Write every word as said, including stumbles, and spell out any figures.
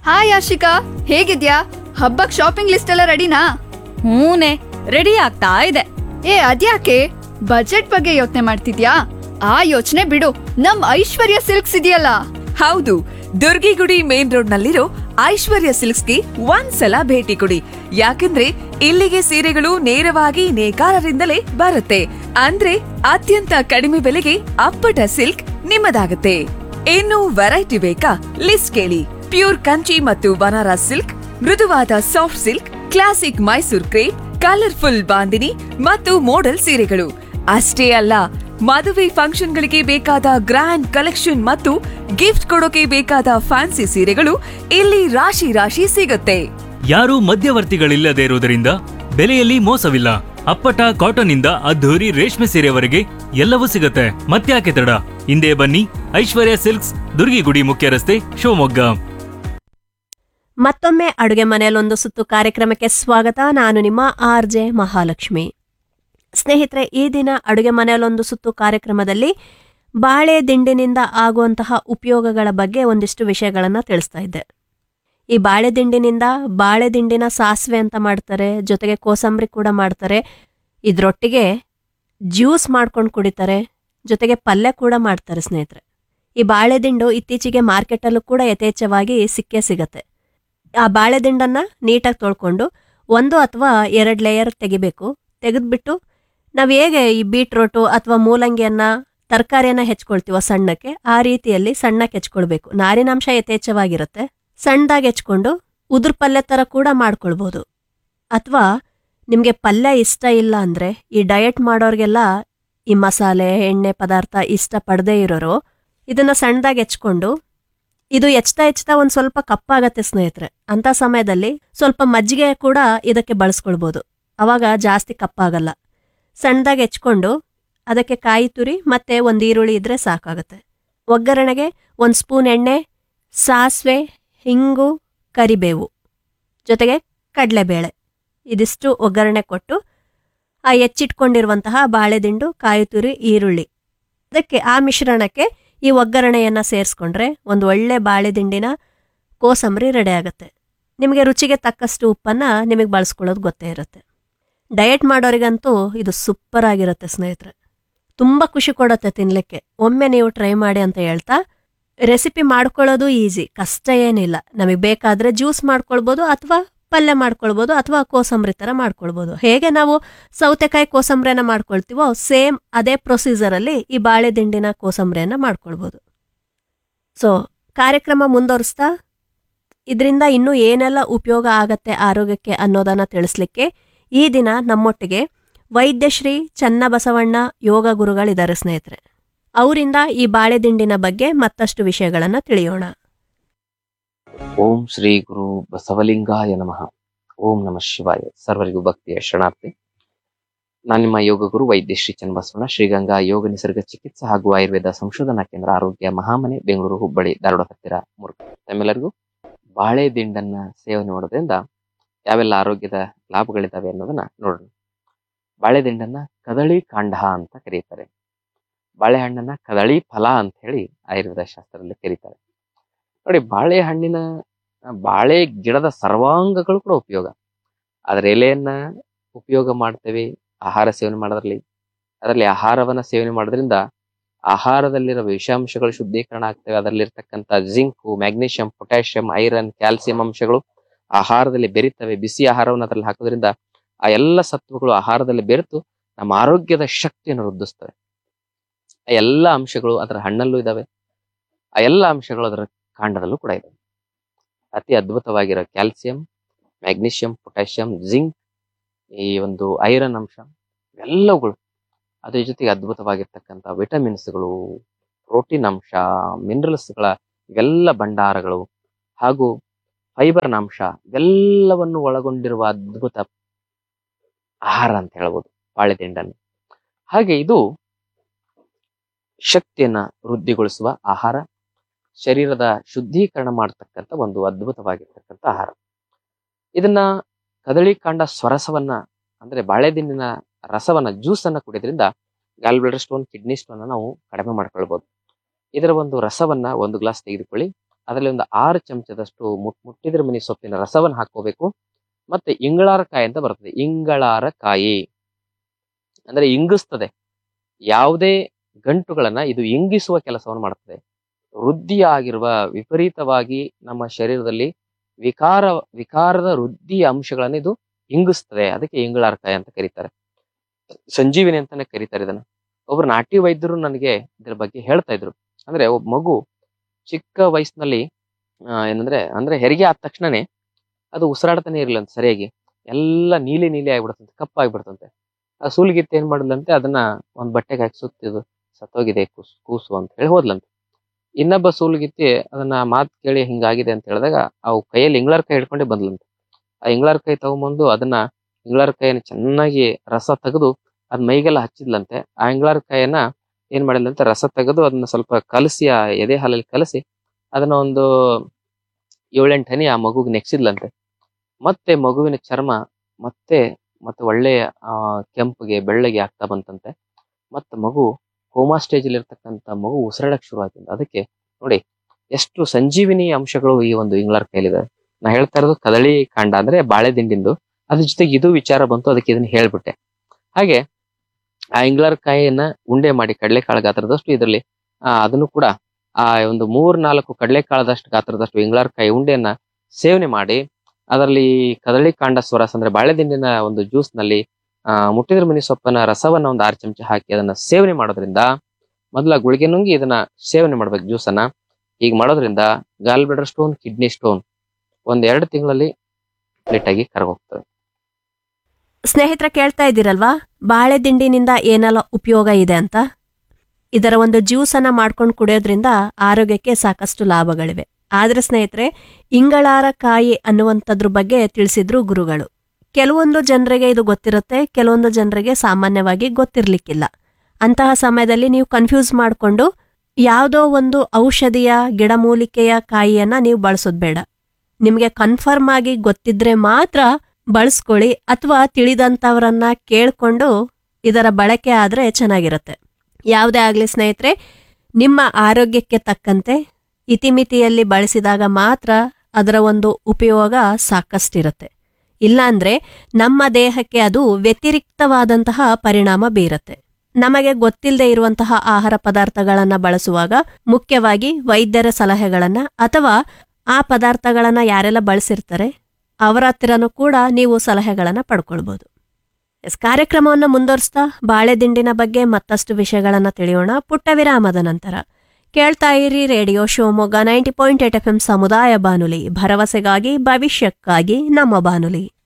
Hi Ashika, ಹೇಗಿದ್ಯಾ? ಹಬ್ಬಕ್ shopping list ಎಲ್ಲ ರೆಡಿನಾ? ಹೂನೆ, ರೆಡಿ ಆಗ್ತಾ ಇದೆ. ಏ ಅದ್ಯಾಕೆ ಬಜೆಟ್ ಬಗ್ಗೆ ಯೋಚನೆ ಮಾಡ್ತಿದ್ಯಾ? ಆ ಯೋಚನೆ ಬಿಡು, ನಮ್ ಐಶ್ವರ್ಯ ಸಿಲ್ಕ್ಸ್ ಇದೆಯಲ್ಲ. ಹೌದು, ದುರ್ಗಿಗುಡಿ ಮೇನ್ ರೋಡ್ ನಲ್ಲಿರೋ ಐಶ್ವರ್ಯ ಸಿಲ್ಕ್ಸ್ಗೆ ಒಂದ್ಸಲ ಭೇಟಿ ಕೊಡಿ. ಯಾಕಂದ್ರೆ ಇಲ್ಲಿಗೆ ಸೀರೆಗಳು ನೇರವಾಗಿ ನೇಕಾರರಿಂದಲೇ ಬರುತ್ತೆ. ಅಂದ್ರೆ ಅತ್ಯಂತ ಕಡಿಮೆ ಬೆಲೆಗೆ ಅಪ್ಪಟ ಸಿಲ್ಕ್ ನಿಮ್ಮದಾಗುತ್ತೆ. ಇನ್ನು ವೆರೈಟಿ ಬೇಕಾ? ಲಿಸ್ಟ್ ಕೇಳಿ. ಪ್ಯೂರ್ ಕಂಚಿ ಮತ್ತು ಬನಾರಸ್ ಸಿಲ್ಕ್, ಮೃದುವಾದ soft silk, classic Mysore crepe, colourful bandhani ಮತ್ತು ಮೋಡಲ್ ಸೀರೆಗಳು ಅಷ್ಟೇ ಅಲ್ಲ, ಮದುವೆ ಫಂಕ್ಷನ್ಗಳಿಗೆ ಬೇಕಾದ ಗ್ರ್ಯಾಂಡ್ ಕಲೆಕ್ಷನ್ ಮತ್ತು ಗಿಫ್ಟ್ ಕೊಡೋಕೆ ಬೇಕಾದ ಫ್ಯಾನ್ಸಿ ಸೀರೆಗಳು ಇಲ್ಲಿ ರಾಶಿ ರಾಶಿ ಸಿಗುತ್ತೆ. ಯಾರೂ ಮಧ್ಯವರ್ತಿಗಳಿಲ್ಲದೆ ಇರುವುದರಿಂದ ಬೆಲೆಯಲ್ಲಿ ಮೋಸವಿಲ್ಲ. ಅಪ್ಪಟ ಕಾಟನ್ ಇಂದ ಅದ್ಧೂರಿ ರೇಷ್ಮೆ ಸೀರೆವರೆಗೆ ಎಲ್ಲವೂ ಸಿಗುತ್ತೆ. ಮತ್ತ್ಯಾಕೆ ತಡ, ಹಿಂದೆ ಬನ್ನಿ. ಐಶ್ವರ್ಯ ಸಿಲ್ಕ್ಸ್, ದುರ್ಗಿಗುಡಿ ಮುಖ್ಯ ರಸ್ತೆ, ಶಿವಮೊಗ್ಗ. ಮತ್ತೊಮ್ಮೆ ಅಡುಗೆ ಮನೆಯಲ್ಲೊಂದು ಸುತ್ತು ಕಾರ್ಯಕ್ರಮಕ್ಕೆ ಸ್ವಾಗತ. ನಾನು ನಿಮ್ಮ ಆರ್ ಜೆ ಮಹಾಲಕ್ಷ್ಮಿ. ಸ್ನೇಹಿತರೆ, ಈ ದಿನ ಅಡುಗೆ ಮನೆಯಲ್ಲೊಂದು ಸುತ್ತು ಕಾರ್ಯಕ್ರಮದಲ್ಲಿ ಬಾಳೆ ದಿಂಡಿನಿಂದ ಆಗುವಂತಹ ಉಪಯೋಗಗಳ ಬಗ್ಗೆ ಒಂದಿಷ್ಟು ವಿಷಯಗಳನ್ನು ತಿಳಿಸ್ತಾ ಇದ್ದೆ. ಈ ಬಾಳೆ ದಿಂಡಿನಿಂದ ಬಾಳೆ ದಿಂಡಿನ ಸಾಸಿವೆ ಅಂತ ಮಾಡ್ತಾರೆ, ಜೊತೆಗೆ ಕೋಸಂಬರಿ ಕೂಡ ಮಾಡ್ತಾರೆ. ಇದರೊಟ್ಟಿಗೆ ಜ್ಯೂಸ್ ಮಾಡ್ಕೊಂಡು ಕುಡಿತಾರೆ, ಜೊತೆಗೆ ಪಲ್ಯ ಕೂಡ ಮಾಡ್ತಾರೆ. ಸ್ನೇಹಿತರೆ, ಈ ಬಾಳೆ ದಿಂಡು ಇತ್ತೀಚೆಗೆ ಮಾರ್ಕೆಟಲ್ಲೂ ಕೂಡ ಯಥೇಚ್ಛವಾಗಿ ಸಿಕ್ಕೇ ಸಿಗತ್ತೆ. ಆ ಬಾಳೆ ದಿಂಡನ್ನ ನೀಟಾಗಿ ತೊಳ್ಕೊಂಡು ಒಂದು ಅಥವಾ ಎರಡು ಲೇಯರ್ ತೆಗಿಬೇಕು. ತೆಗೆದ್ಬಿಟ್ಟು ನಾವು ಹೇಗೆ ಈ ಬೀಟ್ರೋಟು ಅಥವಾ ಮೂಲಂಗಿಯನ್ನ ತರಕಾರಿಯನ್ನ ಹೆಚ್ಕೊಳ್ತೀವೋ ಸಣ್ಣಕ್ಕೆ, ಆ ರೀತಿಯಲ್ಲಿ ಸಣ್ಣಕ್ಕೆ ಹೆಚ್ಕೊಳ್ಬೇಕು. ನಾರಿನಾಂಶ ಯಥೇಚ್ಛವಾಗಿರುತ್ತೆ. ಸಣ್ಣದಾಗಿ ಹೆಚ್ಕೊಂಡು ಉದುರು ಪಲ್ಯ ಥರ ಕೂಡ ಮಾಡ್ಕೊಳ್ಬೋದು. ಅಥವಾ ನಿಮಗೆ ಪಲ್ಯ ಇಷ್ಟ ಇಲ್ಲ ಅಂದರೆ, ಈ ಡಯಟ್ ಮಾಡೋರಿಗೆಲ್ಲ ಈ ಮಸಾಲೆ ಎಣ್ಣೆ ಪದಾರ್ಥ ಇಷ್ಟ ಪಡದೇ ಇರೋರು ಇದನ್ನ ಸಣ್ಣದಾಗಿ ಹೆಚ್ಕೊಂಡು, ಇದು ಹೆಚ್ತಾ ಹೆಚ್ತಾ ಒಂದು ಸ್ವಲ್ಪ ಕಪ್ಪಾಗತ್ತೆ ಸ್ನೇಹಿತರೆ. ಅಂಥ ಸಮಯದಲ್ಲಿ ಸ್ವಲ್ಪ ಮಜ್ಜಿಗೆ ಕೂಡ ಇದಕ್ಕೆ ಬಳಸ್ಕೊಳ್ಬೋದು, ಅವಾಗ ಜಾಸ್ತಿ ಕಪ್ಪಾಗಲ್ಲ. ಸಣ್ಣದಾಗಿ ಹೆಚ್ಕೊಂಡು ಅದಕ್ಕೆ ಕಾಯಿ ತುರಿ ಮತ್ತೆ ಒಂದು ಈರುಳ್ಳಿ ಇದ್ರೆ ಸಾಕಾಗುತ್ತೆ. ಒಗ್ಗರಣೆಗೆ ಒಂದು ಸ್ಪೂನ್ ಎಣ್ಣೆ, ಸಾಸಿವೆ, ಹಿಂಗು, ಕರಿಬೇವು, ಜೊತೆಗೆ ಕಡಲೆಬೇಳೆ ಇದಿಷ್ಟು ಒಗ್ಗರಣೆ ಕೊಟ್ಟು ಆ ಹೆಚ್ಚಿಟ್ಕೊಂಡಿರುವಂತಹ ಬಾಳೆದಿಂಡು, ಕಾಯಿ ತುರಿ, ಈರುಳ್ಳಿ ಅದಕ್ಕೆ ಆ ಮಿಶ್ರಣಕ್ಕೆ ಈ ಒಗ್ಗರಣೆಯನ್ನು ಸೇರಿಸ್ಕೊಂಡ್ರೆ ಒಂದು ಒಳ್ಳೆ ಬಾಳೆದಿಂಡಿನ ಕೋಸಂಬರಿ ರೆಡಿ ಆಗುತ್ತೆ. ನಿಮಗೆ ರುಚಿಗೆ ತಕ್ಕಷ್ಟು ಉಪ್ಪನ್ನು ನಿಮಗೆ ಬಳಸ್ಕೊಳ್ಳೋದು ಗೊತ್ತೇ ಇರುತ್ತೆ. ಡಯಟ್ ಮಾಡೋರಿಗಂತೂ ಇದು ಸೂಪರ್ ಆಗಿರುತ್ತೆ ಸ್ನೇಹಿತರೆ. ತುಂಬ ಖುಷಿ ಕೊಡುತ್ತೆ ತಿನ್ನಲಿಕ್ಕೆ. ಒಮ್ಮೆ ನೀವು ಟ್ರೈ ಮಾಡಿ ಅಂತ ಹೇಳ್ತಾ, ರೆಸಿಪಿ ಮಾಡ್ಕೊಳ್ಳೋದು ಈಸಿ, ಕಷ್ಟ ಏನಿಲ್ಲ. ನಮಗೆ ಬೇಕಾದರೆ ಜ್ಯೂಸ್ ಮಾಡ್ಕೊಳ್ಬೋದು, ಅಥವಾ ಪಲ್ಯ ಮಾಡ್ಕೊಳ್ಬೋದು, ಅಥವಾ ಕೋಸಂಬರಿ ಥರ ಮಾಡ್ಕೊಳ್ಬೋದು. ಹೇಗೆ ನಾವು ಸೌತೆಕಾಯಿ ಕೋಸಂಬರಿನ ಮಾಡ್ಕೊಳ್ತೀವೋ ಸೇಮ್ ಅದೇ ಪ್ರೊಸೀಜರಲ್ಲಿ ಈ ಬಾಳೆ ದಿಂಡಿನ ಕೋಸಂಬರಿಯನ್ನು ಮಾಡ್ಕೊಳ್ಬೋದು. ಸೊ ಕಾರ್ಯಕ್ರಮ ಮುಂದುವರಿಸ್ತಾ, ಇದರಿಂದ ಇನ್ನೂ ಏನೆಲ್ಲ ಉಪಯೋಗ ಆಗತ್ತೆ ಆರೋಗ್ಯಕ್ಕೆ ಅನ್ನೋದನ್ನು ತಿಳಿಸ್ಲಿಕ್ಕೆ ಈ ದಿನ ನಮ್ಮೊಟ್ಟಿಗೆ ವೈದ್ಯಶ್ರೀ ಚನ್ನಬಸವಣ್ಣ ಯೋಗ ಗುರುಗಳಿದ್ದಾರೆ ಸ್ನೇಹಿತರೆ. ಅವರಿಂದ ಈ ಬಾಳೆ ದಿಂಡಿನ ಬಗ್ಗೆ ಮತ್ತಷ್ಟು ವಿಷಯಗಳನ್ನು ತಿಳಿಯೋಣ. ಓಂ ಶ್ರೀ ಗುರು ಬಸವಲಿಂಗಾಯ ನಮಃ. ಓಂ ನಮಃ ಶಿವಾಯ. ಸರ್ವರಿಗೂ ಭಕ್ತಿಯ ಶರಣಾರ್ಥಿ. ನಾನು ನಿಮ್ಮ ಯೋಗ ಗುರು ವೈದ್ಯಶ್ರೀ ಚನ್ನಬಸವಣ್ಣ, ಶ್ರೀಗಂಗಾ ಯೋಗ ನಿಸರ್ಗ ಚಿಕಿತ್ಸಾ ಹಾಗೂ ಆಯುರ್ವೇದ ಸಂಶೋಧನಾ ಕೇಂದ್ರ, ಆರೋಗ್ಯ ಮಹಾಮನೆ, ಬೆಂಗಳೂರು, ಹುಬ್ಬಳ್ಳಿ, ಧಾರವಾಡ ಹತ್ತಿರ ಮೂರು. ತಮ್ಮೆಲ್ಲರಿಗೂ ಬಾಳೆ ದಿಂಡನ್ನ ಸೇವನೆ ಮಾಡೋದ್ರಿಂದ ಯಾವೆಲ್ಲ ಆರೋಗ್ಯದ ಲಾಭಗಳಿದಾವೆ ಅನ್ನೋದನ್ನ ನೋಡೋಣ. ಬಾಳೆ ದಿಂಡನ್ನ ಕದಳಿ ಕಾಂಡ ಅಂತ ಕರೀತಾರೆ. ಬಾಳೆಹಣ್ಣನ್ನ ಕದಳಿ ಫಲ ಅಂತ ಹೇಳಿ ಆಯುರ್ವೇದ ಶಾಸ್ತ್ರದಲ್ಲಿ ಕರೀತಾರೆ. ನೋಡಿ, ಬಾಳೆಹಣ್ಣಿನ ಬಾಳೆ ಗಿಡದ ಸರ್ವಾಂಗಗಳು ಕೂಡ ಉಪಯೋಗ. ಅದರ ಎಲೆಯನ್ನ ಉಪಯೋಗ ಮಾಡ್ತೇವೆ ಆಹಾರ ಸೇವನೆ ಮಾಡೋದ್ರಲ್ಲಿ. ಅದರಲ್ಲಿ ಆಹಾರವನ್ನ ಸೇವನೆ ಮಾಡೋದ್ರಿಂದ ಆಹಾರದಲ್ಲಿರೋ ವಿಷಾಂಶಗಳು ಶುದ್ಧೀಕರಣ ಆಗ್ತವೆ. ಅದರಲ್ಲಿರ್ತಕ್ಕಂಥ zinc, magnesium, potassium, iron, calcium ಅಂಶಗಳು ಆಹಾರದಲ್ಲಿ ಬೆರೀತವೆ. ಬಿಸಿ ಆಹಾರವನ್ನು ಅದರಲ್ಲಿ ಹಾಕೋದ್ರಿಂದ ಆ ಎಲ್ಲ ಸತ್ವಗಳು ಆಹಾರದಲ್ಲಿ ಬೆರೆತು ನಮ್ಮ ಆರೋಗ್ಯದ ಶಕ್ತಿಯನ್ನು ವೃದ್ಧಿಸ್ತವೆ. ಆ ಎಲ್ಲ ಅಂಶಗಳು ಅದರ ಹಣ್ಣಲ್ಲೂ ಇದಾವೆ, ಆ ಎಲ್ಲ ಅಂಶಗಳು ಅದರ ಕಾಂಡದಲ್ಲೂ ಕೂಡ ಇದಾವೆ. ಅತಿ ಅದ್ಭುತವಾಗಿರೋ ಕ್ಯಾಲ್ಸಿಯಂ, ಮ್ಯಾಗ್ನೀಷಿಯಂ, ಪೊಟ್ಯಾಷಿಯಂ, ಜಿಂಕ್, ಈ ಒಂದು ಐರನ್ ಅಂಶ ಎಲ್ಲವುಗಳು, ಅದ್ರ ಜೊತೆಗೆ ಅದ್ಭುತವಾಗಿರ್ತಕ್ಕಂಥ ವಿಟಮಿನ್ಸ್ಗಳು, ಪ್ರೋಟೀನ್ ಅಂಶ, ಮಿನರಲ್ಸ್ಗಳ ಇವೆಲ್ಲ ಭಂಡಾರಗಳು ಹಾಗೂ ಫೈಬರ್ನ ಅಂಶ ಇವೆಲ್ಲವನ್ನು ಒಳಗೊಂಡಿರುವ ಅದ್ಭುತ ಆಹಾರ ಅಂತ ಹೇಳ್ಬೋದು ಬಾಳೆದಿಂಡನ್ನು. ಹಾಗೆ ಇದು ಶಕ್ತಿಯನ್ನ ವೃದ್ಧಿಗೊಳಿಸುವ ಆಹಾರ, ಶರೀರದ ಶುದ್ಧೀಕರಣ ಮಾಡತಕ್ಕಂಥ ಒಂದು ಅದ್ಭುತವಾಗಿರ್ತಕ್ಕಂಥ ಆಹಾರ. ಇದನ್ನ ಕದಳಿ ಕಾಂಡ ಸ್ವರಸವನ್ನ ಅಂದ್ರೆ ಬಾಳೆದಿಂಡಿನ ರಸವನ್ನ, ಜ್ಯೂಸ್ ಅನ್ನ ಕುಡಿಯೋದ್ರಿಂದ ಗಾಲ್ ಬ್ಲಾಡರ್ ಸ್ಟೋನ್, ಕಿಡ್ನಿ ಸ್ಟೋನ್ ನಾವು ಕಡಿಮೆ ಮಾಡ್ಕೊಳ್ಬಹುದು. ಇದರ ಒಂದು ರಸವನ್ನ ಒಂದು ಗ್ಲಾಸ್ ತೆಗೆದುಕೊಳ್ಳಿ, ಅದರಲ್ಲಿ ಒಂದು ಆರು ಚಮಚದಷ್ಟು ಮುಟ್ ಮುಟ್ಟಿದ್ರ ಮನಿ ಸೊಪ್ಪಿನ ರಸವನ್ನು ಹಾಕೋಬೇಕು. ಮತ್ತೆ ಇಂಗಳಾರ ಕಾಯಿ ಅಂತ ಬರ್ತದೆ. ಇಂಗಳಾರ ಕಾಯಿ ಅಂದ್ರೆ ಇಂಗಿಸ್ತದೆ. ಯಾವುದೇ ಗಂಟುಗಳನ್ನ ಇದು ಇಂಗಿಸುವ ಕೆಲಸವನ್ನು ಮಾಡ್ತದೆ. ವೃದ್ಧಿಯಾಗಿರುವ ವಿಪರೀತವಾಗಿ ನಮ್ಮ ಶರೀರದಲ್ಲಿ ವಿಕಾರ ವಿಕಾರದ ವೃದ್ಧಿಯ ಅಂಶಗಳನ್ನ ಇದು ಇಂಗಿಸ್ತದೆ. ಅದಕ್ಕೆ ಇಂಗಳಾರ ಕಾಯಿ ಅಂತ ಕರೀತಾರೆ. ಸಂಜೀವಿನಿ ಅಂತಾನೆ ಕರೀತಾರೆ ಇದನ್ನ. ಒಬ್ರು ನಾಟಿ ವೈದ್ಯರು ನನಗೆ ಇದ್ರ ಬಗ್ಗೆ ಹೇಳ್ತಾ ಇದ್ರು. ಅಂದ್ರೆ ಒಬ್ಬ ಮಗು ಚಿಕ್ಕ ವಯಸ್ಸಿನಲ್ಲಿ ಆ ಏನಂದ್ರೆ ಅಂದ್ರೆ ಹೆರಿಗೆ ಆದ ತಕ್ಷಣನೇ ಅದು ಉಸಿರಾಡ್ತಾನೆ ಇರ್ಲಿಲ್ಲ ಅಂತ ಸರಿಯಾಗಿ, ಎಲ್ಲ ನೀಲಿ ನೀಲಿ ಆಗ್ಬಿಡ್ತಂತೆ, ಕಪ್ಪಾಗ್ಬಿಡ್ತಂತೆ. ಆ ಸೂಲಿಗಿತ್ತು ಏನ್ ಮಾಡಿದ್ಲಂತೆ, ಅದನ್ನ ಒಂದ್ ಬಟ್ಟೆಗೆ ಹಾಕಿ ಸುತ್ತಿದು ಸತ್ತೋಗಿದೆ ಕೂಸು ಕೂಸು ಅಂತ ಹೇಳಿ ಹೋದ್ಲಂತೆ. ಇನ್ನೊಬ್ಬ ಸೂಲಿಗಿತ್ತಿ ಅದನ್ನ ಮಾತು ಕೇಳಿ ಹಿಂಗಾಗಿದೆ ಅಂತ ಹೇಳಿದಾಗ ಅವು ಕೈಯಲ್ಲಿ ಇಂಗ್ಲಾರ್ ಕಾಯಿ ಹಿಡ್ಕೊಂಡೇ ಬಂದ್ಲಂತೆ. ಆ ಇಂಗ್ಲಾರ್ ಕಾಯಿ ತಗೊಂಬಂದು ಅದನ್ನ ಇಂಗ್ಲಾರ್ ಕಾಯಿನ ಚೆನ್ನಾಗಿ ರಸ ತೆಗೆದು ಅದ್ ಮೈಗೆಲ್ಲ ಹಚ್ಚಿದ್ಲಂತೆ. ಆ ಇಂಗ್ಲಾರ್ ಕಾಯಿನ ಏನ್ ಮಾಡಿದ್ಲಂತೆ, ರಸ ತೆಗೆದು ಅದನ್ನ ಸ್ವಲ್ಪ ಕಲಸಿ ಆ ಎದೆ ಹಾಲಲ್ಲಿ ಕಲಸಿ ಅದನ್ನ ಒಂದು ಏಳೆಂಟು ಹನಿ ಆ ಮಗುಗೆ ನೆಕ್ಸಿದ್ಲಂತೆ. ಮತ್ತೆ ಮಗುವಿನ ಚರ್ಮ ಮತ್ತೆ ಮತ್ತೆ ಒಳ್ಳೆಯ ಆ ಕೆಂಪಗೆ ಬೆಳ್ಳಗೆ ಆಗ್ತಾ ಬಂತಂತೆ. ಮತ್ತೆ ಮಗು ಕೋಮಾ ಸ್ಟೇಜ್ ಅಲ್ಲಿ ಇರ್ತಕ್ಕಂಥ ಮಗು ಉಸಿರಾಡಕ್ ಶುರು ಆಯ್ತಂತೆ. ಅದಕ್ಕೆ ನೋಡಿ ಎಷ್ಟು ಸಂಜೀವಿನಿ ಅಂಶಗಳು ಈ ಒಂದು ಇಂಗ್ಲಾರ್ ಕಾಯಿಲಿದೆ. ನಾ ಹೇಳ್ತಾ ಇರೋದು ಕದಳಿ ಕಾಂಡ ಅಂದ್ರೆ ಬಾಳೆ ದಿಂಡಿಂದು, ಅದ್ರ ಜೊತೆಗೆ ಇದು ವಿಚಾರ ಬಂತು, ಅದಕ್ಕೆ ಇದನ್ನ ಹೇಳ್ಬಿಟ್ಟೆ. ಹಾಗೆ ಆ ಇಂಗ್ಲಾರ್ ಕಾಯಿಯನ್ನ ಉಂಡೆ ಮಾಡಿ ಕಡಲೆಕಾಳು ಗಾತ್ರದಷ್ಟು ಇದರಲ್ಲಿ ಆ ಅದನ್ನು ಕೂಡ ಆ ಒಂದು ಮೂರ್ ನಾಲ್ಕು ಕಡಲೆಕಾಳದಷ್ಟು ಗಾತ್ರದಷ್ಟು ಇಂಗ್ಲಾರ್ ಕಾಯಿ ಉಂಡೆಯನ್ನ ಸೇವನೆ ಮಾಡಿ ಅದರಲ್ಲಿ ಕದಳಿ ಕಾಂಡ ಸ್ವರಸ್ ಅಂದ್ರೆ ಬಾಳೆದಿಂಡಿನ ಒಂದು ಜ್ಯೂಸ್ ನಲ್ಲಿ ಆ ಮುಟ್ಟಿದ್ರ ಮನಿ ಸೊಪ್ಪನ ರಸವನ್ನ ಒಂದು ಆರು ಚಮಚ ಹಾಕಿ ಅದನ್ನ ಸೇವನೆ ಮಾಡೋದ್ರಿಂದ, ಮೊದಲ ಗುಳಿಗೆ ನುಂಗಿ ಇದನ್ನ ಸೇವನೆ ಮಾಡ್ಬೇಕು ಜ್ಯೂಸನ್ನ. ಈಗ ಮಾಡೋದ್ರಿಂದ ಗಾಲ್ ಬ್ಲಾಡರ್ ಸ್ಟೋನ್, ಕಿಡ್ನಿ ಸ್ಟೋನ್ ಒಂದ್ ಎರಡು ತಿಂಗಳಲ್ಲಿ ಕಂಪ್ಲೀಟ್ ಆಗಿ ಕರಗೋಗ್ತದೆ. ಸ್ನೇಹಿತರ, ಕೇಳ್ತಾ ಇದ್ದೀರಲ್ವಾ ಬಾಳೆ ದಿಂಡಿನಿಂದ ಏನೆಲ್ಲ ಉಪಯೋಗ ಇದೆ ಅಂತ. ಇದರ ಒಂದು ಜ್ಯೂಸನ್ನ ಮಾಡ್ಕೊಂಡು ಕುಡಿಯೋದ್ರಿಂದ ಆರೋಗ್ಯಕ್ಕೆ ಸಾಕಷ್ಟು ಲಾಭಗಳಿವೆ. ಆದ್ರೆ ಸ್ನೇಹಿತರೆ, ಇಂಗಳಾರ ಕಾಯಿ ಅನ್ನುವಂಥದ್ರ ಬಗ್ಗೆ ತಿಳಿಸಿದ್ರು ಗುರುಗಳು. ಕೆಲವೊಂದು ಜನರಿಗೆ ಇದು ಗೊತ್ತಿರುತ್ತೆ, ಕೆಲವೊಂದು ಜನರಿಗೆ ಸಾಮಾನ್ಯವಾಗಿ ಗೊತ್ತಿರ್ಲಿಕ್ಕಿಲ್ಲ. ಅಂತಹ ಸಮಯದಲ್ಲಿ ನೀವು ಕನ್ಫ್ಯೂಸ್ ಮಾಡಿಕೊಂಡು ಯಾವುದೋ ಒಂದು ಔಷಧಿಯ ಗಿಡಮೂಲಿಕೆಯ ಕಾಯಿಯನ್ನ ನೀವು ಬಳಸೋದು ಬೇಡ. ನಿಮಗೆ ಕನ್ಫರ್ಮ್ ಆಗಿ ಗೊತ್ತಿದ್ರೆ ಮಾತ್ರ ಬಳಸ್ಕೊಳ್ಳಿ, ಅಥವಾ ತಿಳಿದಂಥವರನ್ನ ಕೇಳ್ಕೊಂಡು ಇದರ ಬಳಕೆ ಆದ್ರೆ ಚೆನ್ನಾಗಿರುತ್ತೆ. ಯಾವುದೇ ಆಗ್ಲಿ ಸ್ನೇಹಿತರೆ, ನಿಮ್ಮ ಆರೋಗ್ಯಕ್ಕೆ ತಕ್ಕಂತೆ ಇತಿಮಿತಿಯಲ್ಲಿ ಬಳಸಿದಾಗ ಮಾತ್ರ ಅದರ ಒಂದು ಉಪಯೋಗ ಸಾಕಷ್ಟಿರುತ್ತೆ. ಇಲ್ಲಾಂದ್ರೆ ನಮ್ಮ ದೇಹಕ್ಕೆ ಅದು ವ್ಯತಿರಿಕ್ತವಾದಂತಹ ಪರಿಣಾಮ ಬೀರುತ್ತೆ. ನಮಗೆ ಗೊತ್ತಿಲ್ಲದೆ ಇರುವಂತಹ ಆಹಾರ ಪದಾರ್ಥಗಳನ್ನ ಬಳಸುವಾಗ ಮುಖ್ಯವಾಗಿ ವೈದ್ಯರ ಸಲಹೆಗಳನ್ನ ಅಥವಾ ಆ ಪದಾರ್ಥಗಳನ್ನ ಯಾರೆಲ್ಲ ಬಳಸಿರ್ತಾರೆ ಅವರ ಹತ್ತಿರನೂ ಕೂಡ ನೀವು ಸಲಹೆಗಳನ್ನ ಪಡ್ಕೊಳ್ಬಹುದು. ಎಸ್, ಕಾರ್ಯಕ್ರಮವನ್ನು ಮುಂದುವರಿಸ್ತಾ ಬಾಳೆ ದಿಂಡಿನ ಬಗ್ಗೆ ಮತ್ತಷ್ಟು ವಿಷಯಗಳನ್ನ ತಿಳಿಯೋಣ ಪುಟ್ಟ ವಿರಾಮದ ನಂತರ. ಕೇಳ್ತಾ ಇರಿ radio Shivamogga ninety point eight F M ಸಮುದಾಯ ಬಾನುಲಿ, ಭರವಸೆಗಾಗಿ ಭವಿಷ್ಯಕ್ಕಾಗಿ ನಮ್ಮ ಬಾನುಲಿ.